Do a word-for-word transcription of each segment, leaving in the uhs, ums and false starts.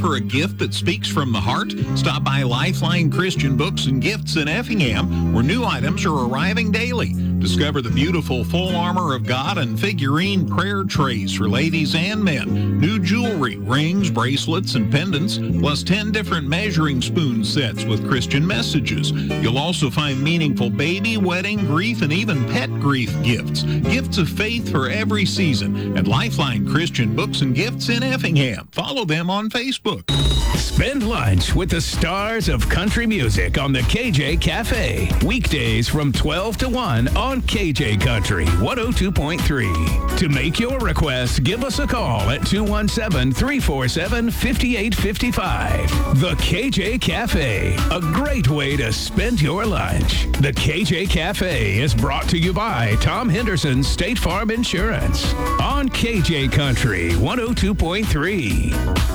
for a gift that speaks from the heart? Stop by Lifeline Christian Books and Gifts in Effingham, where new items are arriving daily. Discover the beautiful full armor of God and figurine prayer trays for ladies and men. New jewelry, rings, bracelets, and pendants, plus ten different measuring spoon sets with Christian messages. You'll also find meaningful baby, wedding, grief, and even pet grief gifts. Gifts of faith for every season at Lifeline Christian Books and Gifts in Effingham. Follow them on Facebook. Spend lunch with the stars of country music on the K J Cafe. Weekdays from twelve to one on K J Country one oh two point three. To make your request, give us a call at two one seven, three four seven, five eight five five. The K J Cafe, a great way to spend your lunch. The K J Cafe is brought to you by Tom Henderson State Farm Insurance on K J Country one oh two point three.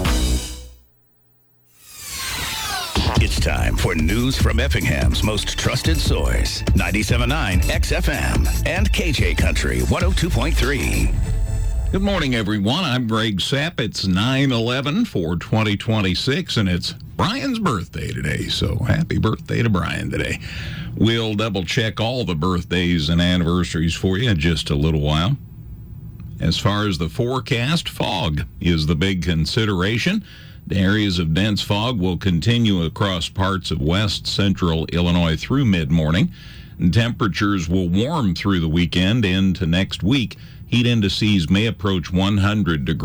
It's time for news from Effingham's most trusted source, ninety-seven point nine X F M and K J Country one oh two point three. Good morning, everyone. I'm Greg Sapp. It's nine eleven for twenty twenty-six, and it's Brian's birthday today, so happy birthday to Brian today. We'll double-check all the birthdays and anniversaries for you in just a little while. As far as the forecast, fog is the big consideration. The areas of dense fog will continue across parts of west central Illinois through mid-morning. And temperatures will warm through the weekend into next week. Heat indices may approach one hundred degrees.